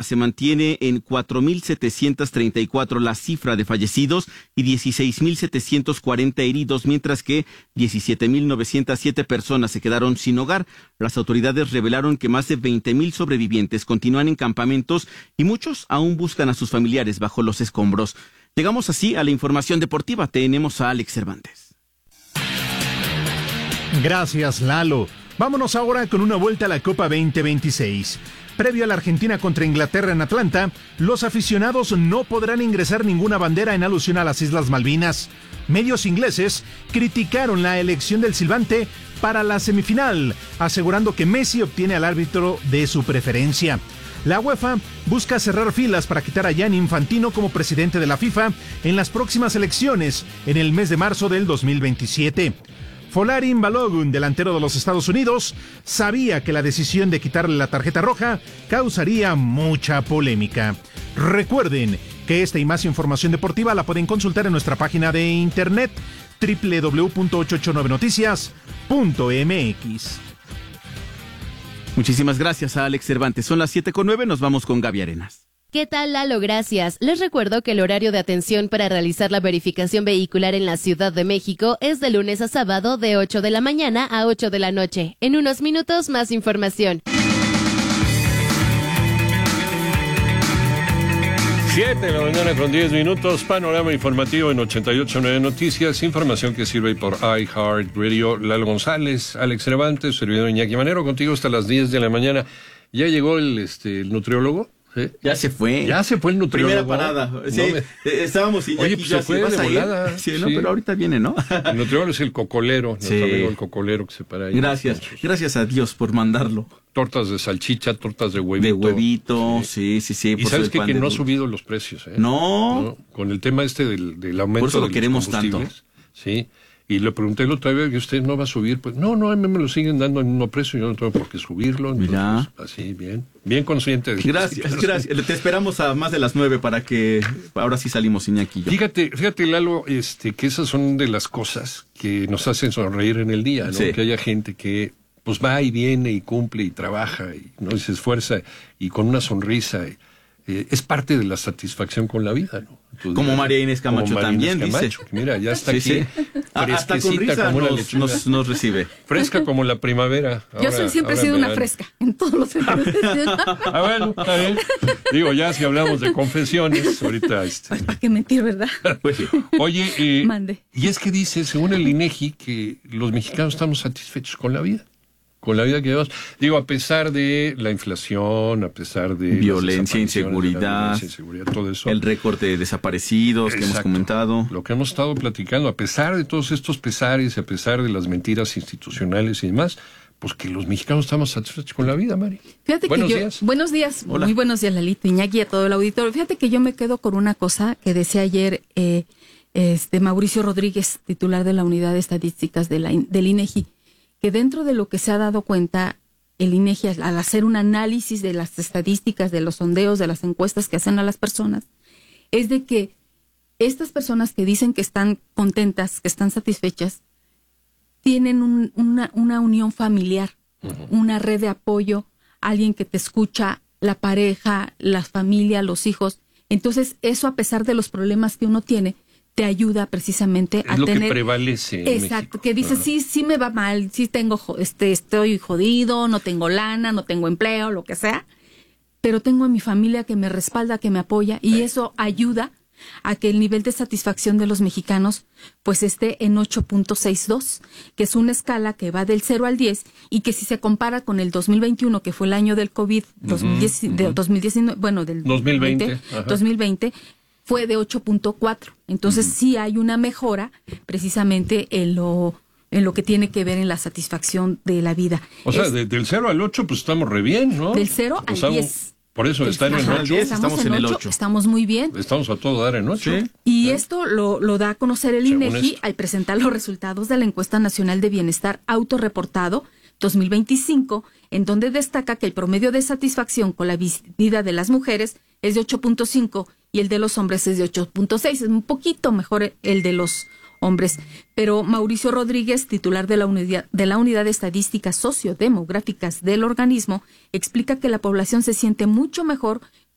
se mantiene en 4.734 la cifra de fallecidos y 16.740 heridos, mientras que 17.907 personas se quedaron sin hogar. Las autoridades revelaron que más de 20.000 sobrevivientes continúan en campamentos y muchos aún buscan a sus familiares bajo los escombros. Llegamos así a la información deportiva. Tenemos a Alex Cervantes. Gracias, Lalo. Vámonos ahora con una vuelta a la Copa 2026. Previo a la Argentina contra Inglaterra en Atlanta, los aficionados no podrán ingresar ninguna bandera en alusión a las Islas Malvinas. Medios ingleses criticaron la elección del silbante para la semifinal, asegurando que Messi obtiene al árbitro de su preferencia. La UEFA busca cerrar filas para quitar a Gianni Infantino como presidente de la FIFA en las próximas elecciones en el mes de marzo del 2027. Folarin Balogun, delantero de los Estados Unidos, sabía que la decisión de quitarle la tarjeta roja causaría mucha polémica. Recuerden que esta y más información deportiva la pueden consultar en nuestra página de internet www.889noticias.mx. Muchísimas gracias a Alex Cervantes. Son las 7:09, nos vamos con Gaby Arenas. ¿Qué tal, Lalo? Gracias. Les recuerdo que el horario de atención para realizar la verificación vehicular en la Ciudad de México es de lunes a sábado de 8 de la mañana a 8 de la noche. En unos minutos, más información. 7 de la mañana con 10 minutos, panorama informativo en 88.9 Noticias, información que sirve por iHeartRadio. Lalo González, Alex Cervantes, servidor Iñaki Manero, contigo hasta las 10 de la mañana. ¿Ya llegó el nutriólogo? ¿Sí? Ya se fue el nutriólogo. Primera parada. Sí, estábamos y oye, pues se fue de volada. Sí, ¿no? Pero ahorita viene, ¿no? El nutriólogo es el cocolero, nuestro amigo el cocolero que se para ahí. Gracias a Dios por mandarlo. Tortas de salchicha, tortas de huevito. De huevito, sí. Y sabes que no ha subido los precios, ¿eh? No. Con el tema del aumento por eso lo de queremos los combustibles. Tanto. Sí. Y le pregunté la otra vez que usted no va a subir, pues no, a mí me lo siguen dando al mismo precio, yo no tengo por qué subirlo. Entonces, así, bien consciente de Gracias. Te esperamos a más de las 9 para que ahora sí salimos, Iñaki. Fíjate, Lalo, que esas son de las cosas que nos hacen sonreír en el día, ¿no? Sí. Que haya gente que pues va y viene y cumple y trabaja y no y se esfuerza y con una sonrisa. Es parte de la satisfacción con la vida, ¿no? Como María Inés Camacho también dice. Mira, ya está aquí. Sí. Hasta con risa nos recibe. Fresca como la primavera. Yo siempre he sido una fresca, en todos los sentidos. Bueno, está bien. Digo, ya si hablamos de confesiones, ahorita... ¿Para qué mentir, verdad? Oye, Mande. Y es que dice, según el INEGI, que los mexicanos estamos satisfechos con la vida. Con la vida que llevamos. Digo, a pesar de la inflación, a pesar de violencia, inseguridad, todo eso. El récord de desaparecidos que hemos comentado. Lo que hemos estado platicando, a pesar de todos estos pesares, a pesar de las mentiras institucionales y demás, pues que los mexicanos estamos satisfechos con la vida, Mari. Fíjate buenos días. Buenos días. Hola. Muy buenos días, Lalito, Iñaki y a todo el auditorio. Fíjate que yo me quedo con una cosa que decía ayer Mauricio Rodríguez, titular de la Unidad de Estadísticas del INEGI, que dentro de lo que se ha dado cuenta el INEGI al hacer un análisis de las estadísticas, de los sondeos, de las encuestas que hacen a las personas, es de que estas personas que dicen que están contentas, que están satisfechas, tienen una unión familiar, una red de apoyo, alguien que te escucha, la pareja, la familia, los hijos. Entonces, eso a pesar de los problemas que uno tiene, te ayuda precisamente a tener... Es lo que prevalece en Exacto, México. Que dice, sí me va mal, sí estoy jodido, no tengo lana, no tengo empleo, lo que sea, pero tengo a mi familia que me respalda, que me apoya, y eso ayuda a que el nivel de satisfacción de los mexicanos pues esté en 8.62, que es una escala que va del 0 al 10, y que si se compara con el 2021, que fue el año del COVID, 2020, fue de 8.4. Entonces sí hay una mejora precisamente en lo que tiene que ver en la satisfacción de la vida. O sea, del 0 al 8 pues estamos re bien, ¿no? Del 0 al 10. Por eso están en 8. Estamos en el 8. Estamos muy bien. Estamos a todo dar en 8. ¿Sí? Y esto lo da a conocer el INEGI al presentar los resultados de la Encuesta Nacional de Bienestar Autorreportado 2025, en donde destaca que el promedio de satisfacción con la vida de las mujeres es de 8.5 y el de los hombres es de 8.6. Es un poquito mejor el de los hombres. Pero Mauricio Rodríguez, titular de la Unidad de Estadísticas Sociodemográficas del organismo, explica que la población se siente mucho mejor